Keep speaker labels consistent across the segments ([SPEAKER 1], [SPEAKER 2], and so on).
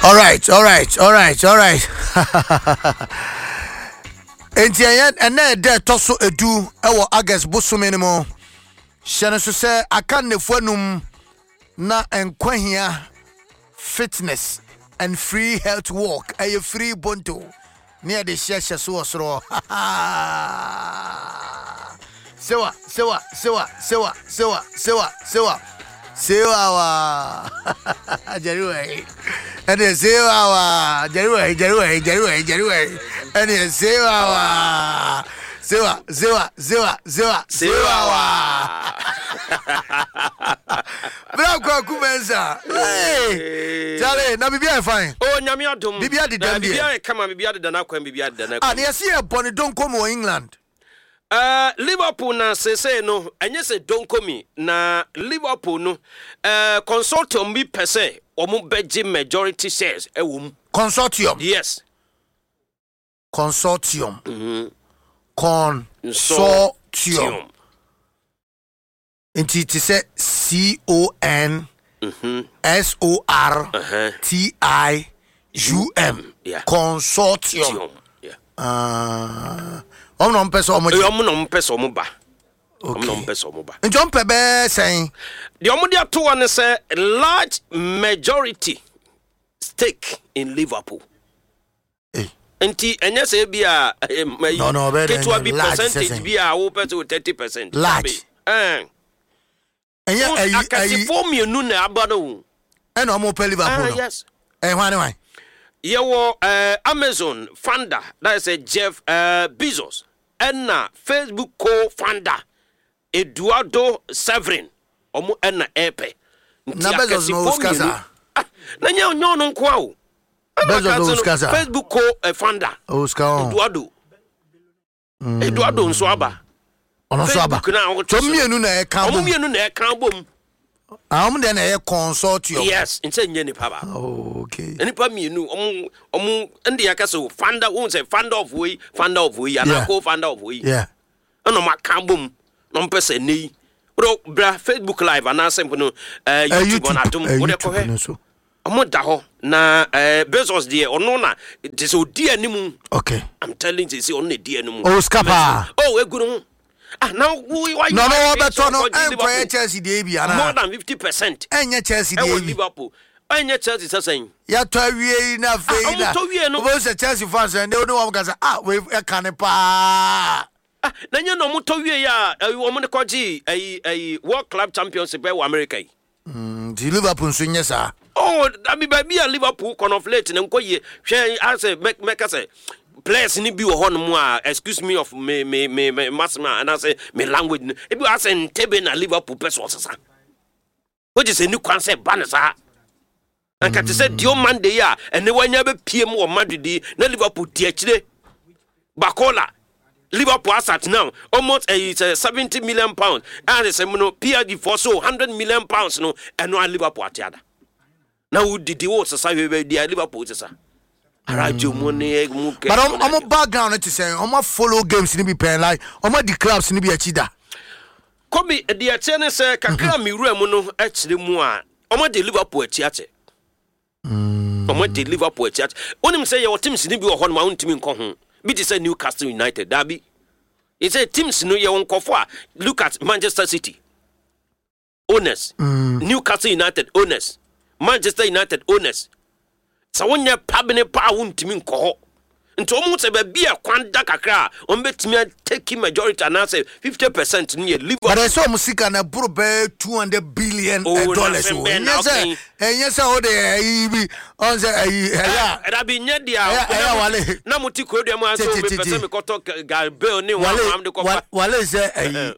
[SPEAKER 1] All right. Entiyan ene de toso edu ewo August bosome ne mo. Hyene so se aka nefuanum na enkwahia fitness and free health walk. Aye free bonto. Near the share so osro. Sewa. Sewa. January. And the sewa. January. And the sewa. Sewa. Bra kumensa. Hey. Jale, na bibia fine.
[SPEAKER 2] Oh, nyame adom.
[SPEAKER 1] Bibia de dem.
[SPEAKER 2] Bibia kama bibia de na kwan bibia de na.
[SPEAKER 1] And you see a bonny don't come to England.
[SPEAKER 2] Liverpool na say no enye se don't come na Liverpool no consortium bi pese omo beji majority shares ewum
[SPEAKER 1] Consortium.
[SPEAKER 2] yes
[SPEAKER 1] Consortium. Consortium. Inti ti say CONSORTIUM.
[SPEAKER 2] Yeah.
[SPEAKER 1] Consortium.
[SPEAKER 2] Yeah.
[SPEAKER 1] Omno mpese omo.
[SPEAKER 2] Omno mpese omo ba.
[SPEAKER 1] Okay.
[SPEAKER 2] Omno mpese omo ba.
[SPEAKER 1] Njom pebe saying
[SPEAKER 2] The omo dia to one say large majority stake in Liverpool. Enti enye se bia
[SPEAKER 1] no
[SPEAKER 2] ketwa bi
[SPEAKER 1] large
[SPEAKER 2] percentage bia wo pese 30%.
[SPEAKER 1] large. Enye
[SPEAKER 2] akasi formienu na abado.
[SPEAKER 1] Eno omo pe Liverpool.
[SPEAKER 2] Yes.
[SPEAKER 1] Why?
[SPEAKER 2] Yewo Amazon founder, that is Jeff Bezos, and Facebook co-founder Eduardo Severin. Omo enna epe.
[SPEAKER 1] Na Bezos no uskaza.
[SPEAKER 2] Na nya onyo no nko a o.
[SPEAKER 1] Bezos no uskaza.
[SPEAKER 2] Facebook co-founder
[SPEAKER 1] Uska.
[SPEAKER 2] Eduardo nso aba.
[SPEAKER 1] Ono so aba. To mienu na e kan bom.
[SPEAKER 2] Mienu na e kan bom.
[SPEAKER 1] Am de na e consortium.
[SPEAKER 2] Yes, inse nye ni paba.
[SPEAKER 1] Oh, okay.
[SPEAKER 2] Enipa mienu omo ndi akaso founder, won say founder of we and co-founder of we.
[SPEAKER 1] Yeah.
[SPEAKER 2] Ono ma kan bom. No mpese nei. Bro, Facebook live and asempo no YouTube on atom. Wo de ko he. Omo da ho na Bezos de ono na it is odi animu.
[SPEAKER 1] Okay.
[SPEAKER 2] I'm telling you, see on the di animu.
[SPEAKER 1] Oh, scapa.
[SPEAKER 2] Oh, eguru. Now why
[SPEAKER 1] no beto no enko Chelsea dey bi ana.
[SPEAKER 2] More than 50%.
[SPEAKER 1] Enye Chelsea dey bi.
[SPEAKER 2] Liverpool. Enye Chelsea sasen.
[SPEAKER 1] Ya to awie na fei na. Wo se Chelsea fans and they no one can say we can pa.
[SPEAKER 2] Na nye no mo to wie ya wo mo ne koji World Club Championship e America.
[SPEAKER 1] The Liverpool so nye sa.
[SPEAKER 2] Oh, that be baby a Liverpool conflate na nkoye hwe I say make say players ni bi wo ho no mu a excuse me of me masma and I say me language e bi I say ntebe na Liverpool person osasa. Which is a new concept banasa. And can say Dio Monday ya and the one never PM or Madrid na Liverpool tiachire. Bakola Liverpool asset now almost a 70 million pounds and they say no PRD for so 100 million pounds no and no Liverpool atiada. Now who did the worst society where the Liverpool sasa. Arajo money muke.
[SPEAKER 1] But I'm background it say I'm follow games ni be pen like I'm the clubs ni be achida.
[SPEAKER 2] Kobi the achene say kakra mi ru mu no achire mu a I'm the Liverpool achiate. I'm the Liverpool achiate. Onim say your teams ni bi wo ho no ma untimi nko ho. Bi ti say Newcastle United Derby. He said teams no ye won kofo a look at Manchester City. Owners. Newcastle United owners. Manchester United owners. Sa wonya pabene pa wuntimi nko ho. Nti omo se ba bia kwanda kakra on betimi take majority and say 50% near Liverpool.
[SPEAKER 1] But I saw musika na bro be 200 billion dollars. Yes how dey be on say
[SPEAKER 2] that be nya dia na muti ko dem aso be person me koto Galbel ni one am de ko
[SPEAKER 1] wale say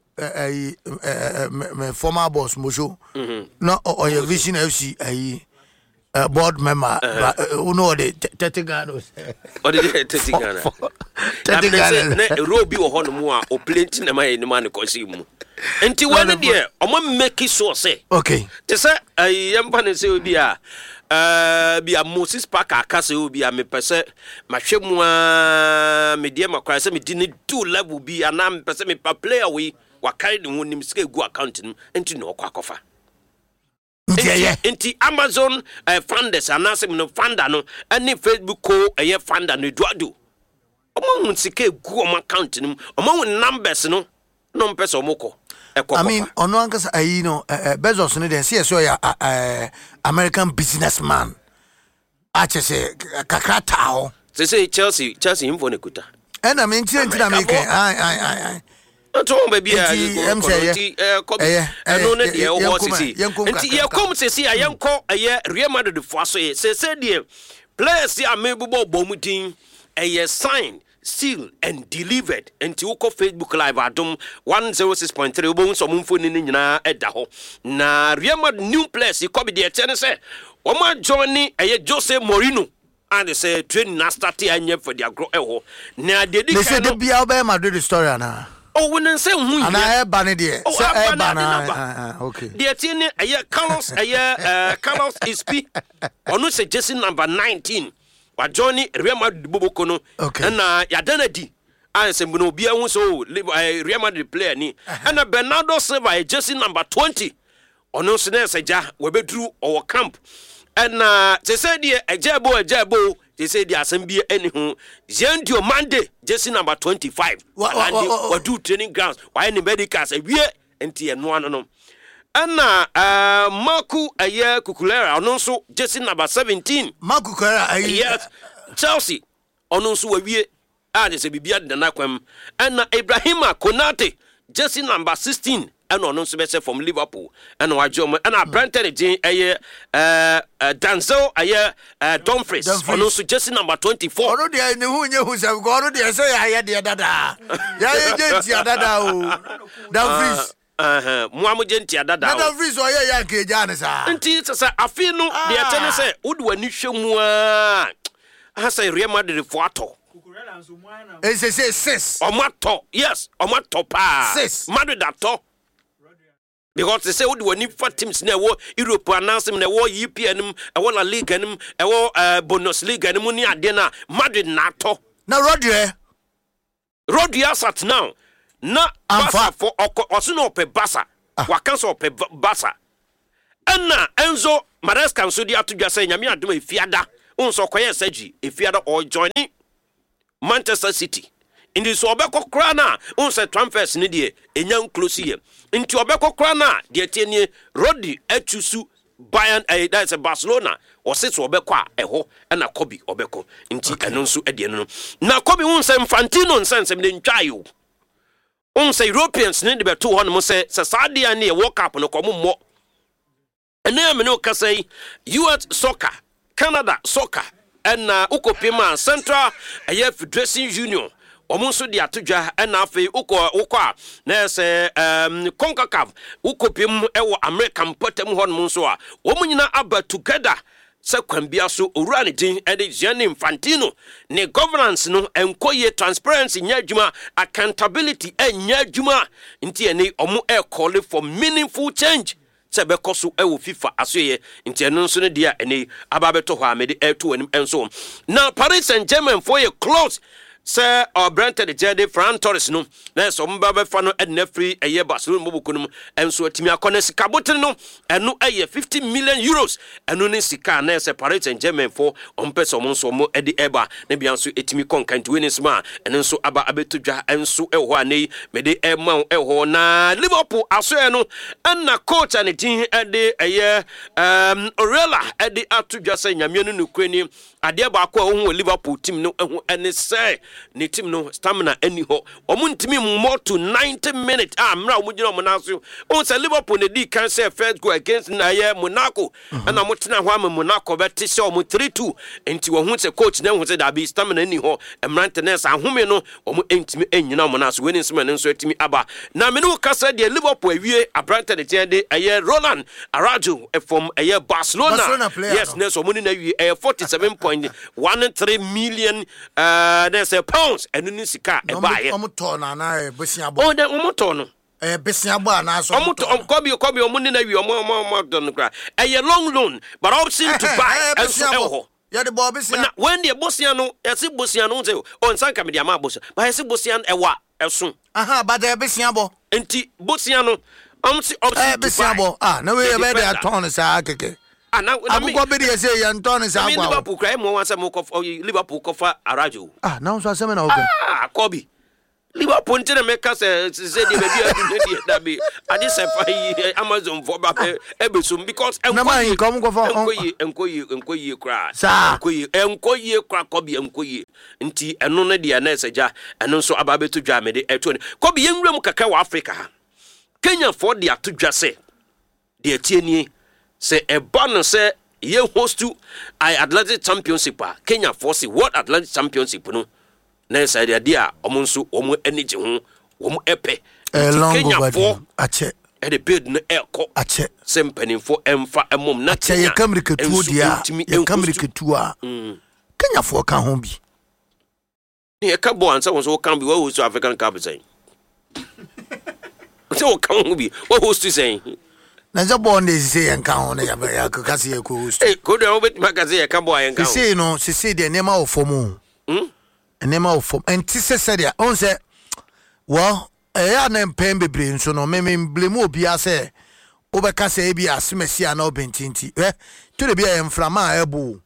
[SPEAKER 1] my former boss Mojo no on your Vision FC board member who know the 30 Ghana
[SPEAKER 2] or the 30 Ghana 30 Ghana na robi wo ho no mu a o plenty na my man ko si mu enti wani de o ma make sure say
[SPEAKER 1] okay
[SPEAKER 2] te say yempa ne say obi a bia Moses Parker akase obi a me pese mahwe mu a me de makwa say me di ne do level bi ana me pese me pa player we wa carry the one nim sika gu account nim enti no kwa kofa Inti Amazon funders anase no founder no any Facebook co founder no duado. Omo sike gu omo account no omo numbers no mpese omoko.
[SPEAKER 1] I mean, ono ankasa ayi no Bezos no dey see so ya American businessman. Ache se kakrata ho.
[SPEAKER 2] Say Chelsea info ne kuta.
[SPEAKER 1] And I mean ntina make ai.
[SPEAKER 2] Anto baby and no ne dey o sisi. Enti ye kom sisi ayenko Real Madrid fo so ye. Say dey players ya mebubo bomudin sign seal and delivered enti woko Facebook live adom 106.3 obon so mumfo ni nyina eda ho na Real Madrid new players ko be dey tene say o ma johnny Jose Mourinho and say training na start anya for their grow ho na dedi
[SPEAKER 1] kan say dey bia be Madrid story na
[SPEAKER 2] oh when say hu
[SPEAKER 1] ana e ba ne dey say e ba na okay
[SPEAKER 2] dey tene Carlos Carlos Ispi onu say Jesse number 19 wa Johnny Real Madrid boboko no na yadana di and say no bia hu so Real Madrid player ni and Bernardo Silva Jesse number 20 ono se na seja we bedru or camp and they said the ejabo they said the assembly anyhow Zendio Monday Jesse number 25 what do training grounds why any medicals we enti no no and Marco Cucurella ono so Jesse number 17
[SPEAKER 1] Marco Cucurella
[SPEAKER 2] yes Chelsea ono so we and say bibia de nakwam and Ibrahima Konate Jesse number 16 and on so better from Liverpool and Wajom and Brenton again Danzo Dumfries on also Jesse number 24
[SPEAKER 1] already I know who say already I say I had dada ya dada Dumfries
[SPEAKER 2] Muamu gentia dada
[SPEAKER 1] Dumfries o ya ke jane sa
[SPEAKER 2] nti say afi no de atene say wodu ani hwemu a say Real Madrid for ato
[SPEAKER 1] say six
[SPEAKER 2] omato yes omato pa
[SPEAKER 1] six
[SPEAKER 2] Madrid ato because they say what do need for teams na wo Europe announce na wo EPN e wo La Liga nim e wo Bundesliga nim ni ade na Madrid na to
[SPEAKER 1] na Rodri
[SPEAKER 2] sat now na Barca for oso no pe Barca wa cancel pe Barca na Enzo Maresca so di atodwa say nyame adom efiada unso koye saji efiada or joining Manchester City in the Sobeko Krana, unse transfers ni de enyan close here. Into Obeko Krana, de tenye Rodri Etusu Bayern that's a Barcelona or sits Obekwa eho and a Kobe Obeko inti anonsu ediano. Na Kobe unse Infantino sense in chayo. Unse Europeans need to be 200 mose Sadia near walk up no komu mo. And now me no ka say US soccer, Canada soccer and Ukopima Central Federation Union. Omunso di atudwa na afi ukwa na se CONCACAF ukopim ewo American potem hon munso a omunyina aba together se kwambia so owura ne din e de Gianni Infantino ne governance no enkoye transparency nyadwuma accountability nyadwuma nti ene omu call for meaningful change se be koso ewo FIFA asoye nti eno nso ne dia ene ababeto ho amede eto anim enso na Paris Saint-Germain for a close Sir Brenton Jede Fran Torres no na so mbaba fa no edna free Barcelona mobukunum enso atimi akone sika botin no eno 50 million euros eno ne sika na separate Saint-Germain for ompeso mo so mo edi eba na bia so etimi konkanti wenisma eno so aba abetudwa enso eho anei mede ema eho na Liverpool aso no na coach and team edi Orella edi atudwa se nyame no nukreni ade ba ko ho Liverpool team no eho ene say ni team no stamina any ho omuntimi more to 90 minutes amra omugina omunaso on say Liverpool ne di kan say first go against na Monaco and amotena ho am Monaco bet say omu 3-2 enti wo hu say coach na hu say da bi stamina any ho emrantenes ahome no omu entimi enyina omunaso weni nsema ne nso etimi aba na me no kasa de Liverpool awie abrante de tiende Roland Araujo from Barcelona yes ne so muni na wie 47.13 million there's a pounds and no sika e buy
[SPEAKER 1] omoto na na besiabo
[SPEAKER 2] oh den omoto no
[SPEAKER 1] besiabo ana so
[SPEAKER 2] omoto kobi omuni na wi omo don kra long loan but option to buy and so
[SPEAKER 1] ya de bo besia
[SPEAKER 2] na when the bosia no yesi bosia no say on sanka me dia ma bosia but yesi bosia ewa eso
[SPEAKER 1] but the besiabo
[SPEAKER 2] enti bosia no
[SPEAKER 1] Besiabo, no way about that ton is a keke. I'm going to say, Antonis,
[SPEAKER 2] I mean, Liverpool cry more once a mock of Liverpool cover Arajo.
[SPEAKER 1] Now so seven.
[SPEAKER 2] Kobe. Liverpool to make us say that be I just say Amazon for Ebisum because
[SPEAKER 1] Enkoyi come go for
[SPEAKER 2] Enkoyi cry. Enkoyi cry Kobe Enkoyi. Nti eno na dia na eseja eno nso ababe to dwa me de eto ne. Kobe yenwura kaka wa Africa. Kenya for dia to dwa se. De tie ni se eba no se ye host to Atlantic Championship Kenya for se World Atlantic Championship no. Na say dia omonso omo energy ho omo epe Kenya for
[SPEAKER 1] ache
[SPEAKER 2] e de build no eko
[SPEAKER 1] ache
[SPEAKER 2] sempany for emfa emom na
[SPEAKER 1] Kenya ye kamrika tuo dia ye kamrika tuo a Kenya for kan ho bi
[SPEAKER 2] ni e ka bo ansa won so kan bi wo so African Cup say so kan ho bi wo host to say
[SPEAKER 1] na je bo ne say yan kan ho na ya ka se ye ko host
[SPEAKER 2] ko de wo bet magaze ye ka bo yan kan
[SPEAKER 1] say no say de nema wo fomu enema of and tise said ya on say well ya na mpem bebre nso no me blame obi ase obeka say bi asemasi ana obentinti to de bia emframa ebo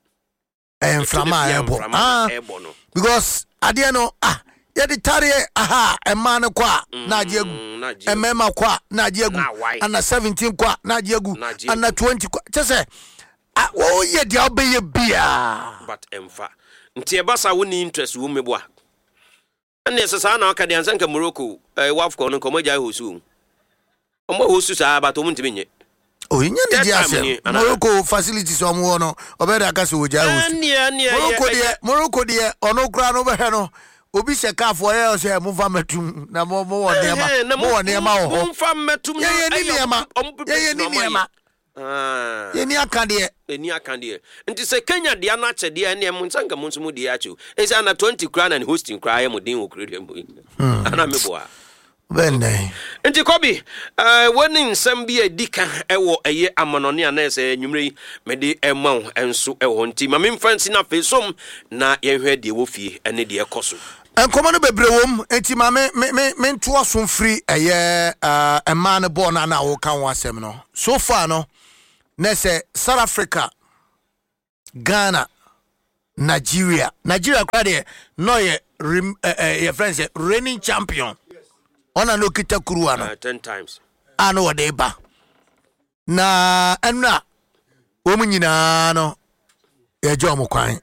[SPEAKER 1] because ade no ya de tare ema ne kwa na agiegu emema kwa na agiegu ana 17 kwa na agiegu ana 20 kwa tese wo ye dia obeye bia
[SPEAKER 2] but emfa nti ebasa woni interest wo meboa ene sesa na aka de ansanka Morocco wafco no komo jai hosu omo hosu sa ba to muntimi nye
[SPEAKER 1] nya ne dia se Morocco facilities omo no obeda aka se wo jai hosu Morocco de ono kra no be he no obi se ka fo ye se mo fa metum na mo wone ma wo
[SPEAKER 2] mo fa metum
[SPEAKER 1] ye ni niema Eni
[SPEAKER 2] akande nti se Kenya dia na che dia ne munsanka munsumu dia achu esa na 20 crown and hosting cry mo din wo kredem ana meboa
[SPEAKER 1] benne
[SPEAKER 2] nti Kobe woni nsam bi adika ewo eye amanone ana ese nwumre me de emaw enso ewo nti ma memfansi na fesom na yenhwe de wo fie ene de ekoso
[SPEAKER 1] enkomo no bebre wom enti ma me nto aso free eye ema ne ball na wo kan wasem no so far no Nese South Africa, Ghana, Nigeria kwade no ye friends reigning champion. Ona no kita kuruwa no
[SPEAKER 2] 10 times.
[SPEAKER 1] Ano wade ba. Na enna wo nyina no ye jo mo kwan.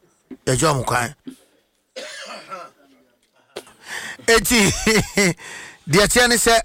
[SPEAKER 1] Eti dia tiane se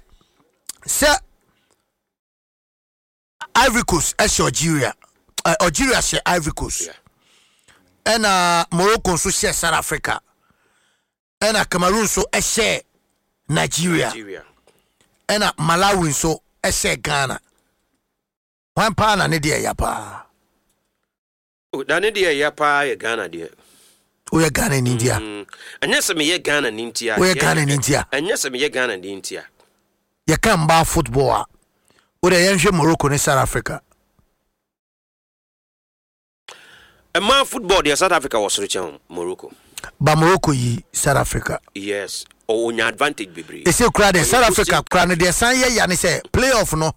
[SPEAKER 1] Ivory Coast Algeria share Ivory Coast and Morocco so share South Africa and Cameroon so share Nigeria and Malawi so share Ghana one pa na ne de ya pa
[SPEAKER 2] o da ne de ya pa ya Ghana de
[SPEAKER 1] o ya Ghana in India
[SPEAKER 2] anya se me ye Ghana in India
[SPEAKER 1] o ya Ghana in India
[SPEAKER 2] anya se me ye Ghana in India
[SPEAKER 1] ya kan ba football Ode yenhwe Morocco ne South Africa.
[SPEAKER 2] Man football the South Africa was rich on Morocco.
[SPEAKER 1] Ba Morocco yi South Africa.
[SPEAKER 2] Yes. O onya advantage bebre.
[SPEAKER 1] E say kra de South Africa kra ne de san ye ya ne say playoff no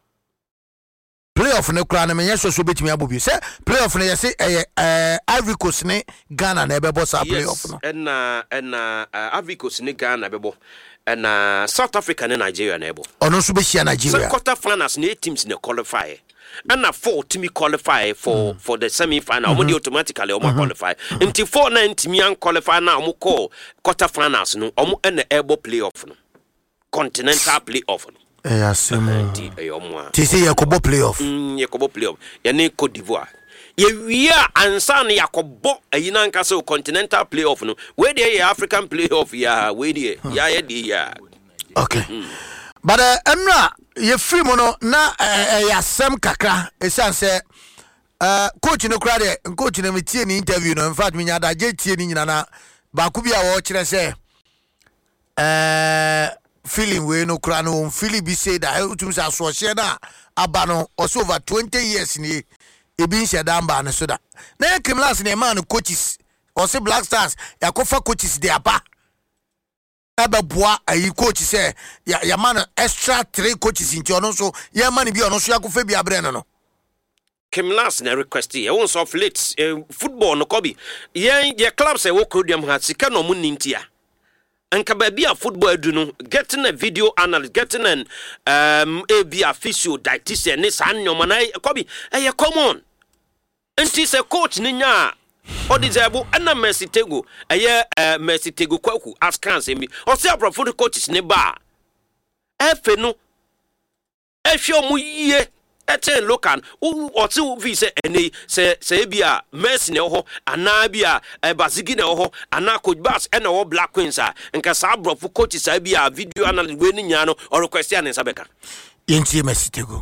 [SPEAKER 1] kra ne menye so betimi abobi. Say playoff ne say Ivory Coast ne Ghana na ebebo sa playoff no.
[SPEAKER 2] And Ivory Coast ne Ghana bebo. And South Africa and Nigeria neighbor.
[SPEAKER 1] Ono so be share Nigeria.
[SPEAKER 2] So quarter finals 8 teams ne qualify. And 4 teams qualify for the semi final. Omo automatically omo qualify. Until 4 9 teams qualify now omo call quarter finals no omo and able playoff no. Continental playoff no.
[SPEAKER 1] Asemo. Ti say yakobo playoff.
[SPEAKER 2] Yakobo playoff. Ya ne Cote d'Ivoire. Ye ansa na yakobo ayina nka so continental playoff no we dey African playoff ya we dey ya
[SPEAKER 1] okay but enra ye free mo no na ya sem kakra esan say coach no kra de coach na metie ni interview no in fact me nya da je tie ni nyina na ba ku bia wo kire say feeling we no kra no feeling be say that utum say so share na aba no also over 20 years ni Ebin Shadamba and Soda. Now, Kimlas and man coaches or say Black Stars, Yakofa coaches their pa. ebeboa ayi coach say ya man extra 3 coaches into ono so ya man bi ono so yakofa bi abre no
[SPEAKER 2] Kim last na request ye won so late football no kobi ye club say wo krodium ha sika no mu nintia anka ba bia football adu no getting a video analyst getting an AB official dietitian ne san nyoma na kobi ye common enti say coach ni nya Odizebo ana Mercy Tego Mercy Tego kwaku askan sembi o se abrofo de coaches ne ba efe no ehwe mu yie ete local o ti vi se eni se bia Mercy ne ho ana bia Basigi ne ho ana coach Bass ena ho Black Queens a nka sa abrofo coaches a bia video analyst we ni nya no o request ya ne sabeka
[SPEAKER 1] yenti Mercy Tego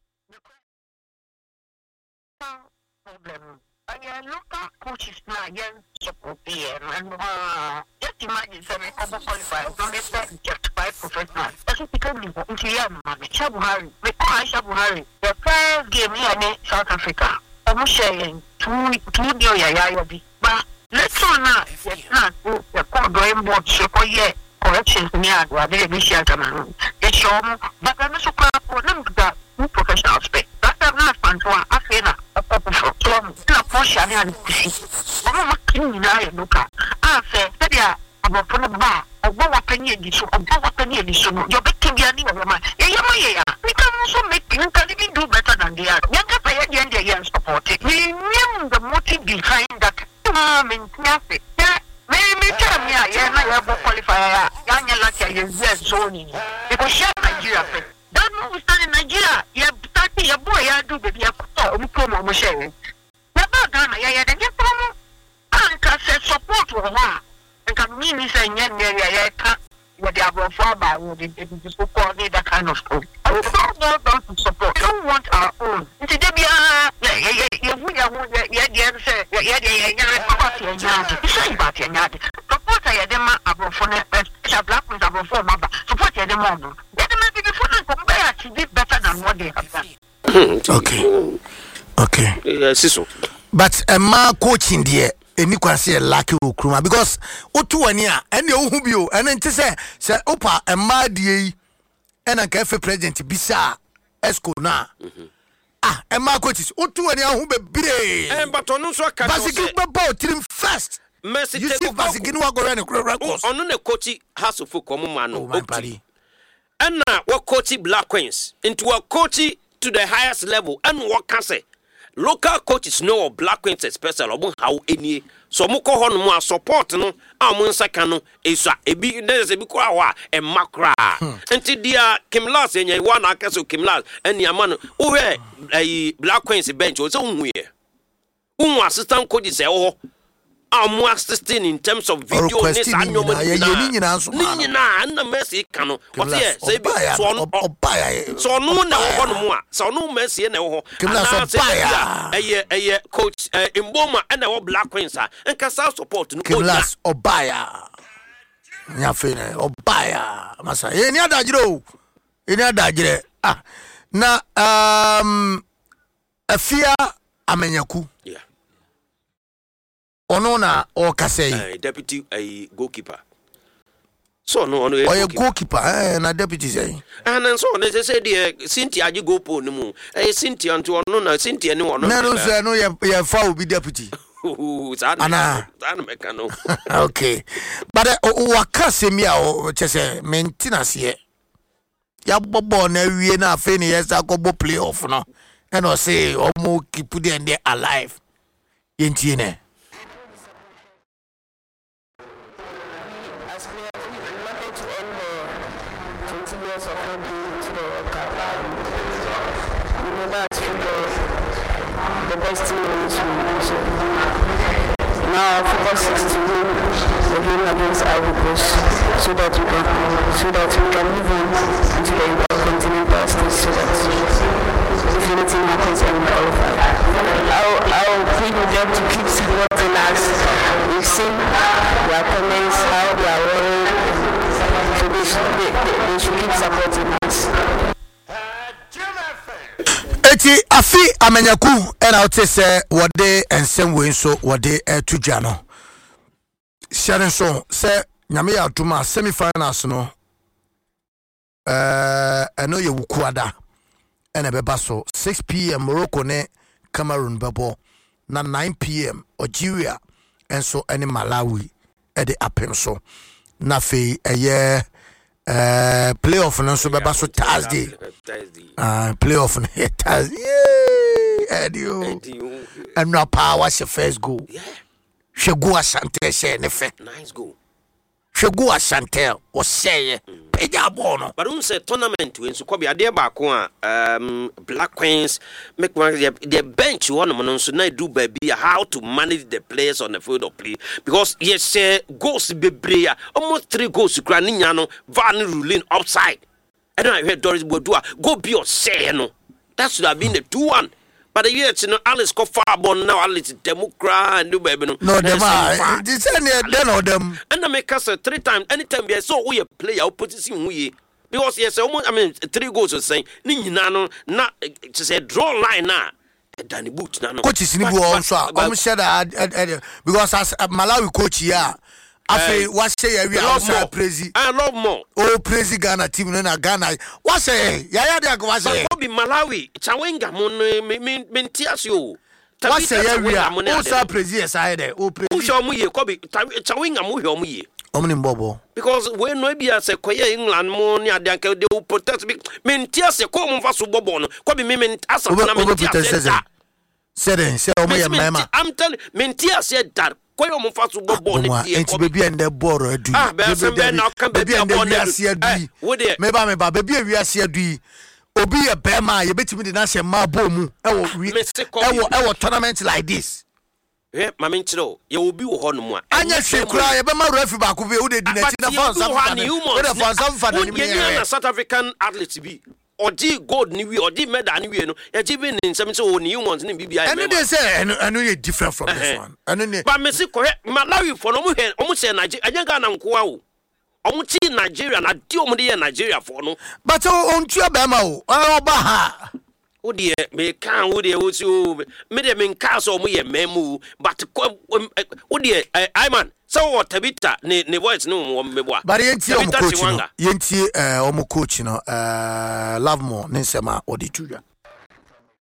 [SPEAKER 3] local coaches now again support PM and just imagine some qualified from the just 5 professionals. That's what become into young man. Shabuhari, Shabuhari. The first game here in South Africa. I'm sharing two yayabi. But let's now the call going board so corrections near where they be shelter man. It's show but I'm not so proud for them that professional space. That's not fun to Africa. Na posha ni alikusi mama kini na ya nuka afa sadia abofo ba ogbo wapanye ediso no yo beti bia ni mama ya we can also make you can even do better than the other yanga pa ya the year support it we knew the motive behind that menyafe me tell me ya na ya qualifier ya nya like ya zone because share Nigeria that no we stand in Nigeria ya tati ya boy ya do baby ya ko mu promo mo share Ghana ya the get from anka say support wo ha nka me say nya ya ka with the above by with the support that kind of school I will not to support don't want our own it's dey be support ya dem above for na Black Queens above for maba support ya dem on get them be before compare to be better than what they have done
[SPEAKER 1] okay
[SPEAKER 2] siso
[SPEAKER 1] but ma coaching there eni kwase lucky okruma because otu wani a ene ohu bio ene nti se opa ma die yi ena ka fe president bisa esco na ma coaches otu wani ahu bebre
[SPEAKER 2] but onu so ka
[SPEAKER 1] Basigi babo trim first
[SPEAKER 2] Mercy
[SPEAKER 1] Tego Basigi no agora ne records
[SPEAKER 2] onu ne coach has of komo ma no okti ena wo coach Black Queens into a coach to the highest level and what can say local coaches know Black Queens special obun how any so mo ko hono mo support no amon saka no eso ebi neze bi ko awa e makra enti dia Kimlas enya wa na akaso Kimlas eni ama no wo hwe Black Queens bench o so hunye un assistant coach say wo amu assisting in terms of video ni sa nyomo ni nyina na Mercy kanu what here say bi so no na wo no mu a so no Mercy na wo ho eye coach Mboma na wo Black Queens a nka South support no
[SPEAKER 1] Kimlas obaya nya fene obaya masa eni adagire na afia amenyaku ono na o kasei
[SPEAKER 2] deputy goalkeeper so no ono
[SPEAKER 1] goalkeeper na deputy say
[SPEAKER 2] and so they say the Cynthia agi go po no mu Cynthia nto ono na Cynthia ni ono
[SPEAKER 1] na no say no ye fa obi deputy
[SPEAKER 2] ana mekano
[SPEAKER 1] okay but wakasemi a o chese maintenance ye ya bobo na wie na afi ni yes akobo playoff no and o say omo keep them there alive yenti ne
[SPEAKER 4] the best team in this region. Now focus is to win the game against Ivory Coast so that we can move on to the intercontinental stage so that if anything happens and we qualify. I'll plead with them to keep supporting us. We've seen their comments, how they are worried, so they should keep supporting us.
[SPEAKER 1] Eti afi amenyaku ena ote se wode ensem we nso wode tujano share nso se nyame ya tuma semi-finals no eno ye wukuada ene beba so 6 p.m. Morocco ne Cameroon bebo na 9 p.m. Algeria enso ene Malawi ede apem so na fe eye playoff no so beba so Thursday playoff no Thursday edio and no power she first goal she go Asante she ne fe
[SPEAKER 2] nice goal
[SPEAKER 1] she go Asante o say peja bono
[SPEAKER 2] but un say tournament we so kobi ade ba ko Black Queens make the bench one no so na do baby how to manage the players on the field of play because yes goals bebre almost 3 goals kra ni nya no van ruling outside and I heard Doris Bodua go be your say no that should have been the 2-1 but the year you know Alice go far born now Alice democrat and do baby no
[SPEAKER 1] them are this then them
[SPEAKER 2] and I make us 3 times anytime we so we player opposition we because yes almost I mean 3 goals are saying ni nyina no na to say draw line na Danny boot na no
[SPEAKER 1] coaches ni bu also share that because as Malawi coach here afi what say we outside praise
[SPEAKER 2] I love more
[SPEAKER 1] praise Ghana team na Ghana what say ya dey go say
[SPEAKER 2] be Malawi Chawenga mo mentiasio
[SPEAKER 1] what say we outside praise side praise
[SPEAKER 2] who show me ko be Chawenga mo hwe mo ye
[SPEAKER 1] omni mbobo
[SPEAKER 2] because we no be as koye England mo ni adanka they will protect me mentiase ko mo fa so bobo no ko be me asa na mentiase
[SPEAKER 1] say o mo ye mema
[SPEAKER 2] I'm telling mentiase that koyo mo fa so bobo ne die
[SPEAKER 1] ko baby and the boro adu baby and the wiase adu meba baby wiase adu obi ye bema ye betimi de na hye ma bomu ewo tournament like this
[SPEAKER 2] mama nchiro ye obi wo ho no mu
[SPEAKER 1] anya hwekura ye bema refi ba ko be wo de di na ti na fa sa
[SPEAKER 2] na South African athletes bi oji gold ni wi oji medal ni wi no ye give ni nsem se o ni humans ni bibia
[SPEAKER 1] and they say and you different from this one and
[SPEAKER 2] but me see ko Malawi for no mu he o mu se Nigeria anya Ghana nko a o mu chi Nigeria na di o mu de Nigeria for no
[SPEAKER 1] but on tu abema o ba ha
[SPEAKER 2] o de me kan o de o si o me de me kan so mu ye memu but o de I man so what tabita ne voice no mo meboa
[SPEAKER 1] but yenti o mu coach no love more ne sema odi tuja